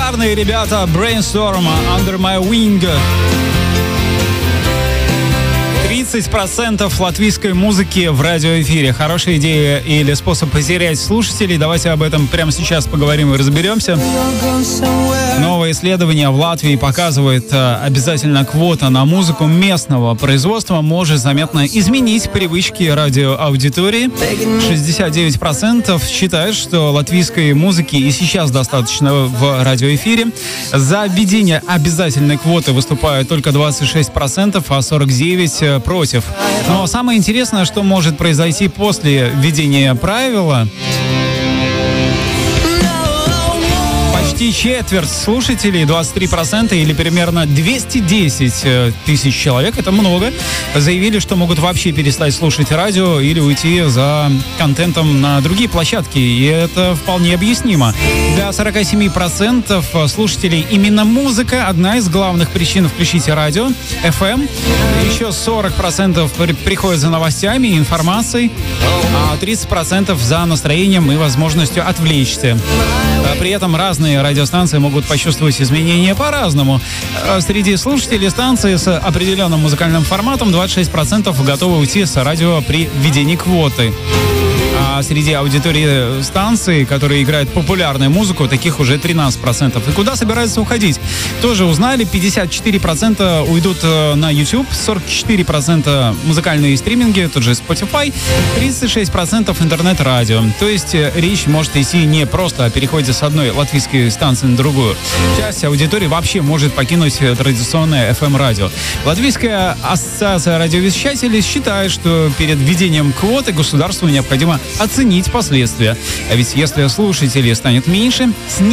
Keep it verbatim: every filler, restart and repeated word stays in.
Шикарные ребята, Brainstorm, Under My Wing. тридцать процентов латвийской музыки в радиоэфире. Хорошая идея или способ потерять слушателей? Давайте об этом прямо сейчас поговорим и разберемся. Новое исследование в Латвии показывает, обязательно квота на музыку местного производства может заметно изменить привычки радиоаудитории. шестьдесят девять процентов считают, что латвийской музыки и сейчас достаточно в радиоэфире. За введение обязательной квоты выступают только двадцать шесть процентов, а сорок девять процентов против. Но самое интересное, что может произойти после введения правила. Почти четверть слушателей, двадцать три процента или примерно двести десять тысяч человек, это много, заявили, что могут вообще перестать слушать радио или уйти за контентом на другие площадки. И это вполне объяснимо. Для сорок семь процентов слушателей именно музыка одна из главных причин включить радио, эф эм. Еще сорок процентов приходят за новостями и информацией, а тридцать процентов за настроением и возможностью отвлечься. При этом разные радиостанции могут почувствовать изменения по-разному. Среди слушателей станции с определенным музыкальным форматом двадцать шесть процентов готовы уйти с радио при введении квоты. А среди аудитории станций, которые играют популярную музыку, таких уже тринадцать процентов. И куда собираются уходить? Тоже узнали. пятьдесят четыре процента уйдут на YouTube, сорок четыре процента музыкальные стриминги, тот же Spotify, тридцать шесть процентов интернет-радио. То есть речь может идти не просто о переходе с одной латвийской станции на другую. Часть аудитории вообще может покинуть традиционное эф эм-радио. Латвийская ассоциация радиовещателей считает, что перед введением квоты государству необходимо оценить последствия. А ведь если слушателей станет меньше,